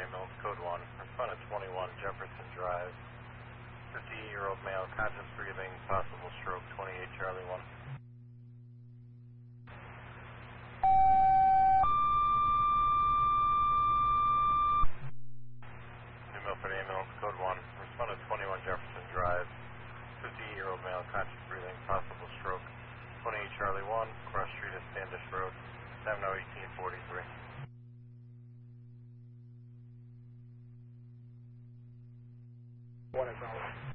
ambulance, code 1. Respond to 21 Jefferson Drive. 50-year-old male, conscious breathing, possible stroke, 28 Charlie 1. New Milford ambulance, code 1. Respond to 21 Jefferson Drive. 50-year-old male, conscious breathing, possible stroke, 28 Charlie 1, cross street at Standish Road, 701843. What is all?